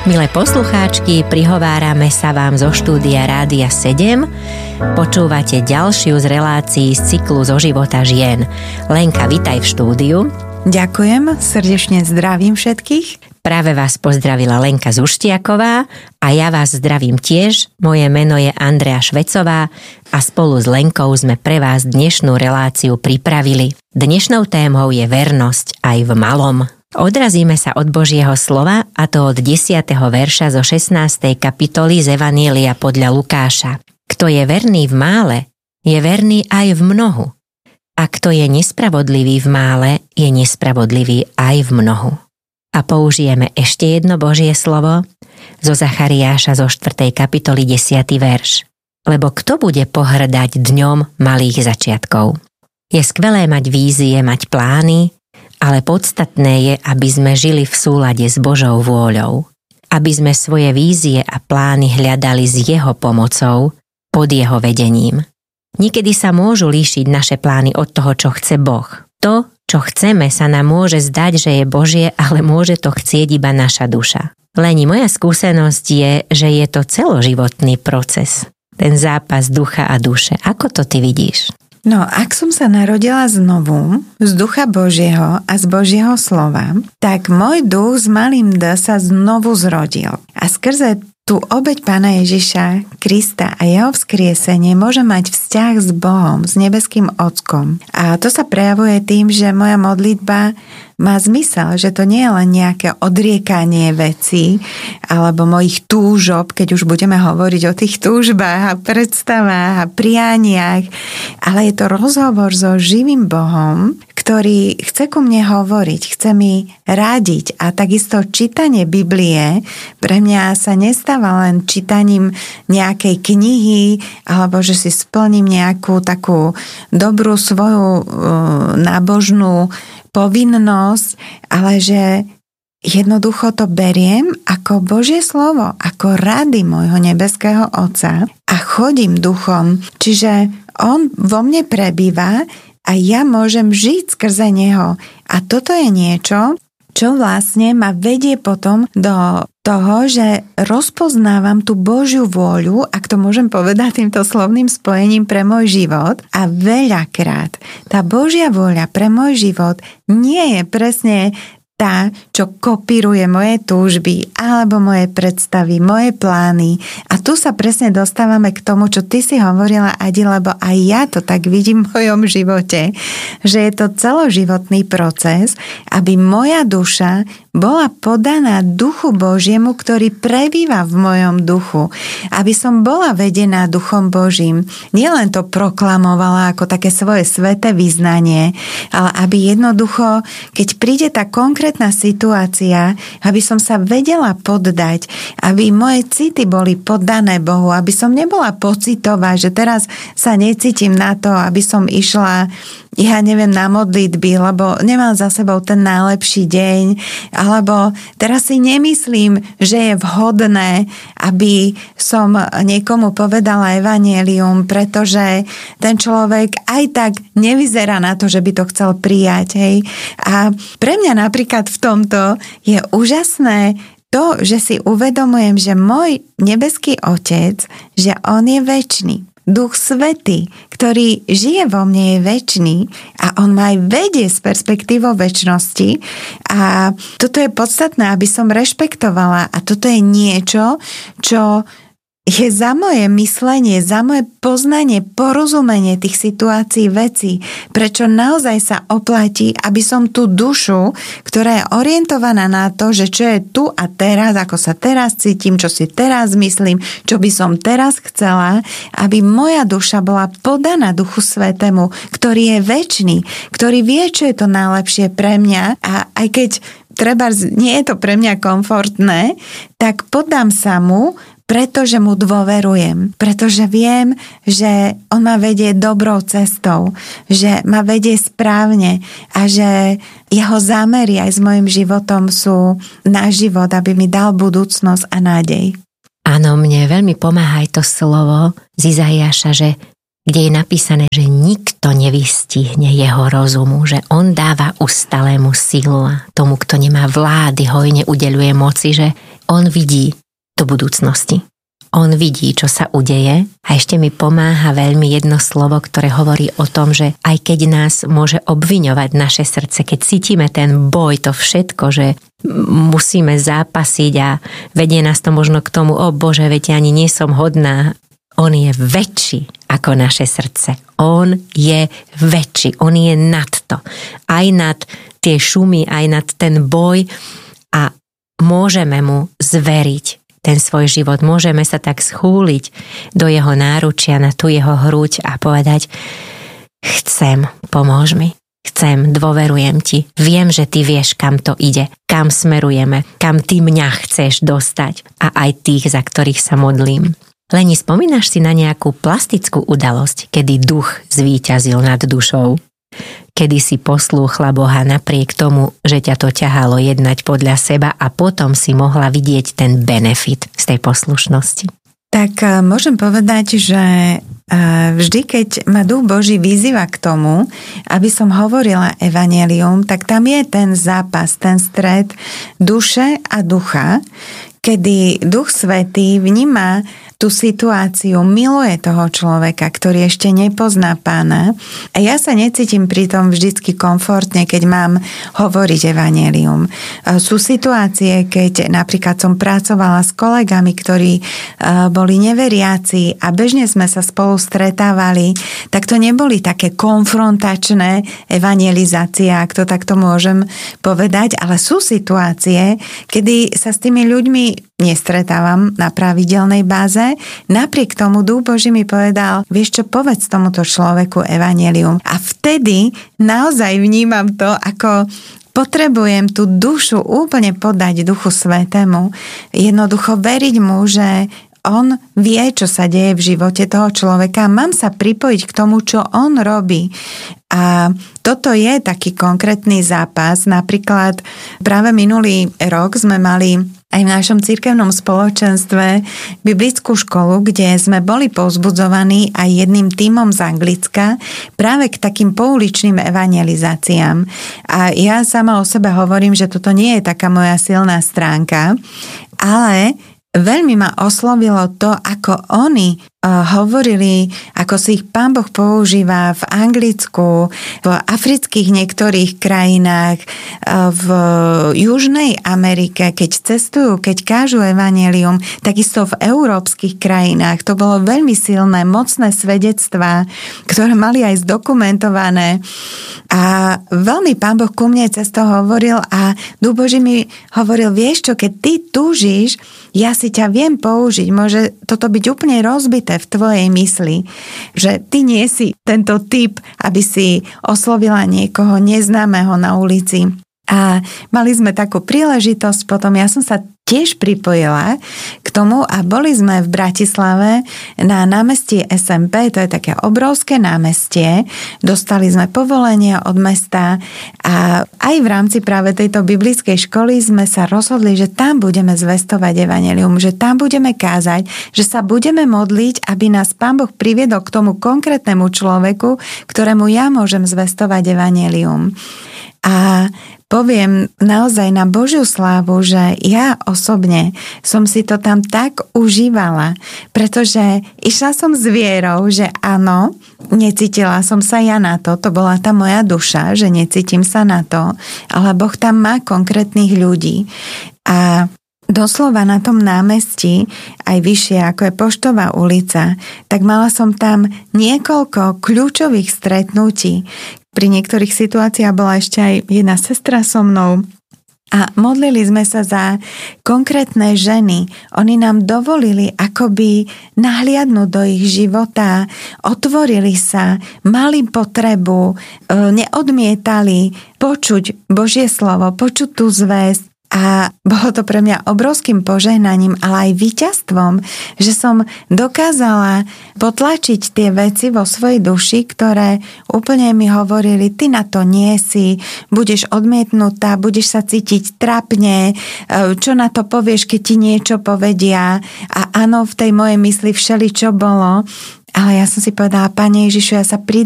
Milé poslucháčky, prihovárame sa vám zo štúdia Rádia 7. Počúvate ďalšiu z relácií z cyklu Zo života žien. Lenka, vitaj v štúdiu. Ďakujem, srdečne zdravím všetkých. Práve vás pozdravila Lenka Zuštiaková a ja vás zdravím tiež. Moje meno je Andrea Švecová a spolu s Lenkou sme pre vás dnešnú reláciu pripravili. Dnešnou témou je vernosť aj v malom. Odrazíme sa od Božieho slova, a to od 10. verša zo 16. kapitoly z Evanielia podľa Lukáša. Kto je verný v mále, je verný aj v mnohu. A kto je nespravodlivý v mále, je nespravodlivý aj v mnohu. A použijeme ešte jedno Božie slovo zo Zachariáša zo 4. kapitoly 10. verš. Lebo kto bude pohrdať dňom malých začiatkov? Je skvelé mať vízie, mať plány, ale podstatné je, aby sme žili v súlade s Božou vôľou. Aby sme svoje vízie a plány hľadali s jeho pomocou, pod jeho vedením. Niekedy sa môžu líšiť naše plány od toho, čo chce Boh. To, čo chceme, sa nám môže zdať, že je Božie, ale môže to chcieť iba naša duša. Leni, moja skúsenosť je, že je to celoživotný proces. Ten zápas ducha a duše. Ako to ty vidíš? No, ak som sa narodila znovu z ducha Božieho a z Božieho slova, tak môj duch s malým D sa znovu zrodil. A skrze tú obeť Pána Ježiša Krista a jeho vzkriesenie môže mať vzťah s Bohom, s nebeským Otcom. A to sa prejavuje tým, že moja modlitba má zmysel, že to nie je len nejaké odriekanie vecí alebo mojich túžob, keď už budeme hovoriť o tých túžbách a predstavách a prianiach, ale je to rozhovor so živým Bohom, ktorý chce ku mne hovoriť, chce mi radiť. A takisto čítanie Biblie pre mňa sa nestáva len čítaním nejakej knihy alebo že si splním nejakú takú dobrú svoju nábožnú povinnosť, ale že jednoducho to beriem ako Božie slovo, ako rady môjho nebeského Otca a chodím duchom. Čiže on vo mne prebýva a ja môžem žiť skrze neho. A toto je niečo, čo vlastne ma vedie potom do toho, že rozpoznávam tú Božiu vôľu, ak to môžem povedať týmto slovným spojením, pre môj život. A veľakrát tá Božia vôľa pre môj život nie je presne tá, čo kopíruje moje túžby alebo moje predstavy, moje plány. A tu sa presne dostávame k tomu, čo ty si hovorila, Adi, lebo aj ja to tak vidím v mojom živote, že je to celoživotný proces, aby moja duša bola podaná Duchu Božiemu, ktorý prebýva v mojom duchu. Aby som bola vedená Duchom Božím. Nielen to proklamovala ako také svoje sväté vyznanie, ale aby jednoducho, keď príde tá konkrétna situácia, aby som sa vedela poddať, aby moje city boli poddané Bohu, aby som nebola pocitová, že teraz sa necítim na to, aby som išla, ja neviem, na modlitby, lebo nemám za sebou ten najlepší deň, alebo teraz si nemyslím, že je vhodné, aby som niekomu povedala evanjelium, pretože ten človek aj tak nevyzerá na to, že by to chcel prijať. Hej. A pre mňa napríklad v tomto je úžasné to, že si uvedomujem, že môj nebeský Otec, že on je večný. Duch Svätý, ktorý žije vo mne, je večný a on ma aj vedie s perspektívou večnosti a toto je podstatné, aby som rešpektovala a toto je niečo, čo je za moje myslenie, za moje poznanie, porozumenie tých situácií vecí, prečo naozaj sa oplatí, aby som tú dušu, ktorá je orientovaná na to, že čo je tu a teraz, ako sa teraz cítim, čo si teraz myslím, čo by som teraz chcela, aby moja duša bola podaná Duchu Svätému, ktorý je večný, ktorý vie, čo je to najlepšie pre mňa a aj keď treba, nie je to pre mňa komfortné, tak poddám sa mu, pretože mu dôverujem, pretože viem, že on ma vedie dobrou cestou, že ma vedie správne a že jeho zámery aj s mojim životom sú na život, aby mi dal budúcnosť a nádej. Áno, mne veľmi pomáha aj to slovo z Izaiáša, že kde je napísané, že nikto nevystihne jeho rozumu, že on dáva ustalému silu a tomu, kto nemá vlády, hojne udeľuje moci, že On vidí do budúcnosti. On vidí, čo sa udeje a ešte mi pomáha veľmi jedno slovo, ktoré hovorí o tom, že aj keď nás môže obviňovať naše srdce, keď cítime ten boj, to všetko, že musíme zápasiť a vedie nás to možno k tomu, o Bože, veď ani nie som hodná. On je väčší ako naše srdce. On je väčší, on je nad to. Aj nad tie šumy, aj nad ten boj a môžeme mu zveriť ten svoj život. Môžeme sa tak schúliť do jeho náručia na tú jeho hruď a povedať: chcem, pomôž mi. Chcem, dôverujem ti. Viem, že ty vieš, kam to ide, kam smerujeme, kam ty mňa chceš dostať a aj tých, za ktorých sa modlím. Leni, spomínaš si na nejakú plastickú udalosť, kedy duch zvíťazil nad dušou? Kedy si poslúchla Boha napriek tomu, že ťa to ťahalo jednať podľa seba a potom si mohla vidieť ten benefit z tej poslušnosti? Tak môžem povedať, že vždy, keď ma Duch Boží vyzýva k tomu, aby som hovorila evanjelium, tak tam je ten zápas, ten stret duše a ducha, kedy Duch Svätý vníma tú situáciu, miluje toho človeka, ktorý ešte nepozná Pána. A ja sa necítim pri tom vždycky komfortne, keď mám hovoriť evanjelium. Sú situácie, keď napríklad som pracovala s kolegami, ktorí boli neveriaci a bežne sme sa spolu stretávali, tak to neboli také konfrontačné evangelizácie, ak to takto môžem povedať, ale sú situácie, kedy sa s tými ľuďmi nestretávam na pravidelnej báze. Napriek tomu Duch Boží mi povedal: vieš čo, povedz tomuto človeku evanjelium. A vtedy naozaj vnímam to, ako potrebujem tú dušu úplne podať Duchu Svätému. Jednoducho veriť mu, že on vie, čo sa deje v živote toho človeka. Mám sa pripojiť k tomu, čo on robí. A toto je taký konkrétny zápas. Napríklad práve minulý rok sme mali aj v našom cirkevnom spoločenstve biblickú školu, kde sme boli povzbudzovaní aj jedným tímom z Anglicka práve k takým pouličným evangelizáciám. A ja sama o sebe hovorím, že toto nie je taká moja silná stránka, ale veľmi ma oslovilo to, ako oni hovorili, ako si ich Pán Boh používa v Anglicku, v afrických niektorých krajinách, v Južnej Amerike, keď cestujú, keď kážu evanjelium, takisto v európskych krajinách. To bolo veľmi silné, mocné svedectvá, ktoré mali aj zdokumentované. A veľmi Pán Boh ku mne cez to hovoril a Duch Boží mi hovoril: vieš čo, keď ty túžiš, ja si ťa viem použiť. Môže toto byť úplne rozbité v tvojej mysli, že ty nie si tento typ, aby si oslovila niekoho neznámeho na ulici. A mali sme takú príležitosť, potom ja som sa tiež pripojila k tomu a boli sme v Bratislave na námestí SMP, to je také obrovské námestie, dostali sme povolenie od mesta a aj v rámci práve tejto biblickej školy sme sa rozhodli, že tam budeme zvestovať evanjelium, že tam budeme kázať, že sa budeme modliť, aby nás Pán Boh priviedol k tomu konkrétnemu človeku, ktorému ja môžem zvestovať evanjelium. A poviem naozaj na Božiu slávu, že ja osobne som si to tam tak užívala, pretože išla som s vierou, že áno, necítila som sa ja na to bola tá moja duša, že necítim sa na to, ale Boh tam má konkrétnych ľudí. A doslova na tom námestí, aj vyššie ako je Poštová ulica, tak mala som tam niekoľko kľúčových stretnutí. Pri niektorých situáciách bola ešte aj jedna sestra so mnou a modlili sme sa za konkrétne ženy. Oni nám dovolili akoby nahliadnúť do ich života, otvorili sa, mali potrebu, neodmietali počuť Božie slovo, počuť tú zvesť. A bolo to pre mňa obrovským požehnaním, ale aj víťazstvom, že som dokázala potlačiť tie veci vo svojej duši, ktoré úplne mi hovorili: ty na to nie si, budeš odmietnutá, budeš sa cítiť trapne, čo na to povieš, keď ti niečo povedia. A áno, v tej mojej mysli všeličo bolo. Ale ja som si povedala: Pane Ježišu, ja sa pridám